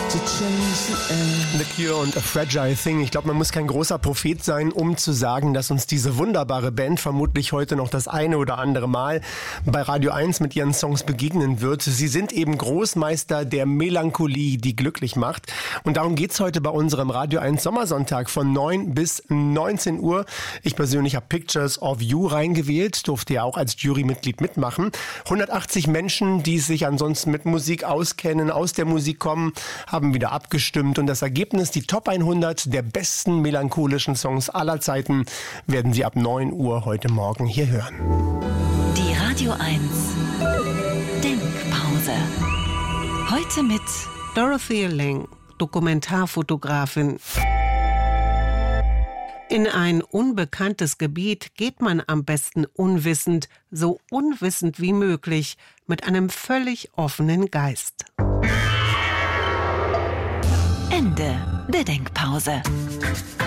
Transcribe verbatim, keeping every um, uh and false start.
The Cure und A Fragile Thing. Ich glaube, man muss kein großer Prophet sein, um zu sagen, dass uns diese wunderbare Band vermutlich heute noch das eine oder andere Mal bei Radio eins mit ihren Songs begegnen wird. Sie sind eben Großmeister der Melancholie, die glücklich macht. Und darum geht's heute bei unserem Radio eins Sommersonntag von neun bis neunzehn Uhr. Ich persönlich habe Pictures of You reingewählt, durfte ja auch als Jurymitglied mitmachen. hundertachtzig Menschen, die sich ansonsten mit Musik auskennen, aus der Musik kommen, haben wieder abgestimmt und das Ergebnis, die Top hundert der besten melancholischen Songs aller Zeiten, werden Sie ab neun Uhr heute Morgen hier hören. Die Radio eins Denkpause. Heute mit Dorothy Lang, Dokumentarfotografin. In ein unbekanntes Gebiet geht man am besten unwissend, so unwissend wie möglich, mit einem völlig offenen Geist. Ende der Denkpause.